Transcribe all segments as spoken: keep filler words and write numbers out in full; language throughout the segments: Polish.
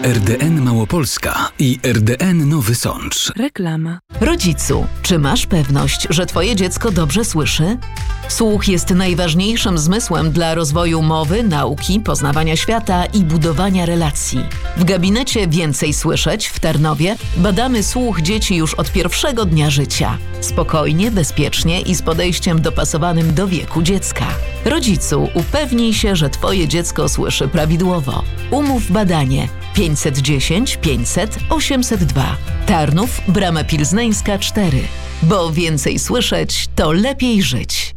R D N Małopolska i R D N Nowy Sącz. Reklama. Rodzicu, czy masz pewność, że twoje dziecko dobrze słyszy? Słuch jest najważniejszym zmysłem dla rozwoju mowy, nauki, poznawania świata i budowania relacji. W gabinecie Więcej Słyszeć w Tarnowie badamy słuch dzieci już od pierwszego dnia życia. Spokojnie, bezpiecznie i z podejściem dopasowanym do wieku dziecka. Rodzicu, upewnij się, że twoje dziecko słyszy prawidłowo. Umów badanie pięćset dziesięć pięćset osiemset dwa. Tarnów, Brama Pilzneńska cztery. Bo więcej słyszeć, to lepiej żyć.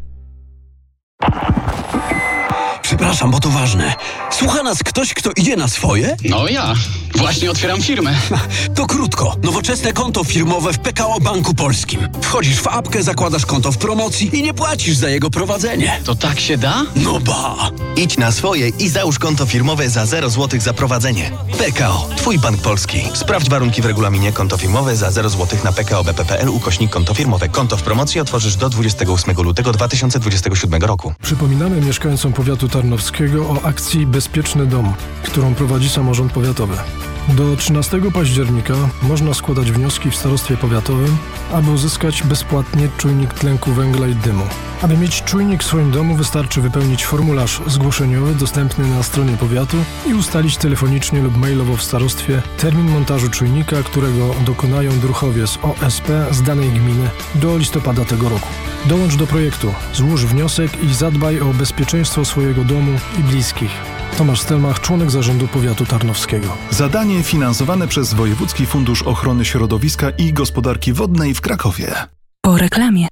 Przepraszam, bo to ważne. Słucha nas ktoś, kto idzie na swoje? No ja. Właśnie otwieram firmę. To krótko. Nowoczesne konto firmowe w P K O Banku Polskim. Wchodzisz w apkę, zakładasz konto w promocji i nie płacisz za jego prowadzenie. To tak się da? No ba! Idź na swoje i załóż konto firmowe za zero złotych za prowadzenie. P K O. Twój bank polski. Sprawdź warunki w regulaminie. Konto firmowe za zero złotych na pkobp.pl ukośnik konto firmowe. Konto w promocji otworzysz do dwudziestego ósmego lutego dwa tysiące dwudziestego siódmego roku. Przypominamy mieszkańcom powiatu tarnowskiego o akcji Bezpieczny Dom, którą prowadzi samorząd powiatowy. Do trzynastego października można składać wnioski w starostwie powiatowym, aby uzyskać bezpłatnie czujnik tlenku węgla i dymu. Aby mieć czujnik w swoim domu, wystarczy wypełnić formularz zgłoszeniowy dostępny na stronie powiatu i ustalić telefonicznie lub mailowo w starostwie termin montażu czujnika, którego dokonają druhowie z O S P z danej gminy do listopada tego roku. Dołącz do projektu, złóż wniosek i zadbaj o bezpieczeństwo swojego domu i bliskich. Tomasz Stelmach, członek zarządu powiatu tarnowskiego. Zadanie finansowane przez Wojewódzki Fundusz Ochrony Środowiska i Gospodarki Wodnej w Krakowie. Po reklamie.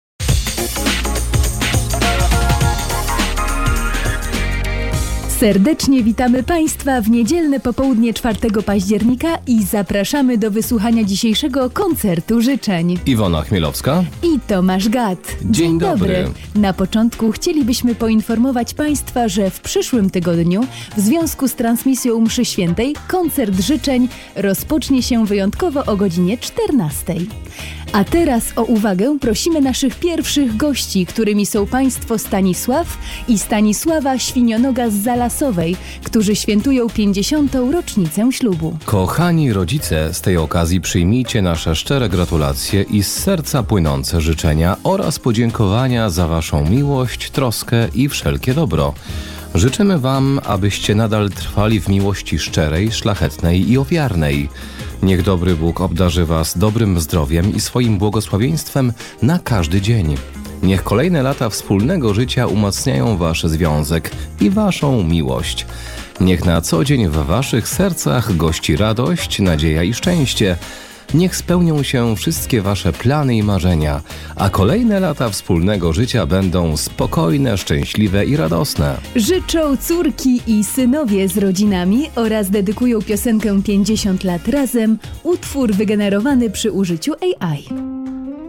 Serdecznie witamy Państwa w niedzielne popołudnie czwartego października i zapraszamy do wysłuchania dzisiejszego koncertu życzeń. Iwona Chmielowska i Tomasz Gad. Dzień, Dzień dobry. dobry. Na początku chcielibyśmy poinformować Państwa, że w przyszłym tygodniu w związku z transmisją mszy świętej koncert życzeń rozpocznie się wyjątkowo o godzinie czternastej. A teraz o uwagę prosimy naszych pierwszych gości, którymi są Państwo Stanisław i Stanisława Świnionoga z Zalasowej, którzy świętują pięćdziesiątą rocznicę ślubu. Kochani rodzice, z tej okazji przyjmijcie nasze szczere gratulacje i z serca płynące życzenia oraz podziękowania za Waszą miłość, troskę i wszelkie dobro. Życzymy Wam, abyście nadal trwali w miłości szczerej, szlachetnej i ofiarnej. Niech dobry Bóg obdarzy Was dobrym zdrowiem i swoim błogosławieństwem na każdy dzień. Niech kolejne lata wspólnego życia umacniają Wasz związek i Waszą miłość. Niech na co dzień w Waszych sercach gości radość, nadzieja i szczęście. Niech spełnią się wszystkie Wasze plany i marzenia, a kolejne lata wspólnego życia będą spokojne, szczęśliwe i radosne. Życzą córki i synowie z rodzinami oraz dedykują piosenkę pięćdziesiąt lat razem, utwór wygenerowany przy użyciu A I.